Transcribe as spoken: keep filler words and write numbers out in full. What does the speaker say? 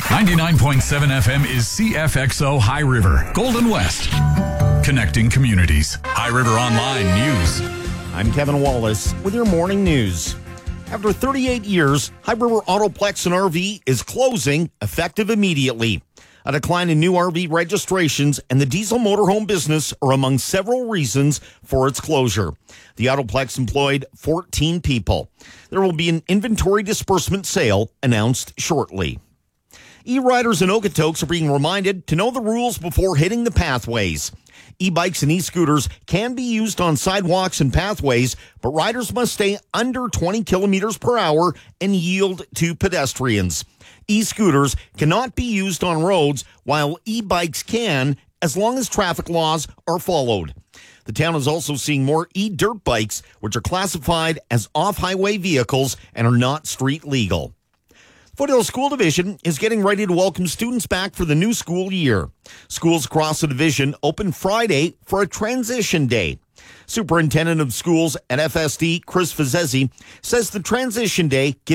ninety-nine point seven F M is C F X O High River, Golden West. Connecting communities. High River Online News. I'm Kevin Wallace with your morning news. After thirty-eight years, High River Autoplex and R V is closing, effective immediately. A decline in new R V registrations and the diesel motorhome business are among several reasons for its closure. The Autoplex employed fourteen people. There will be an inventory disbursement sale announced shortly. E-riders in Okotoks are being reminded to know the rules before hitting the pathways. E-bikes and e-scooters can be used on sidewalks and pathways, but riders must stay under twenty kilometers per hour and yield to pedestrians. E-scooters cannot be used on roads, while e-bikes can, as long as traffic laws are followed. The town is also seeing more e-dirt bikes, which are classified as off-highway vehicles and are not street legal. Foothills School Division is getting ready to welcome students back for the new school year. Schools across the division open Friday for a transition day. Superintendent of Schools at F S D, Chris Fazesi, says the transition day gives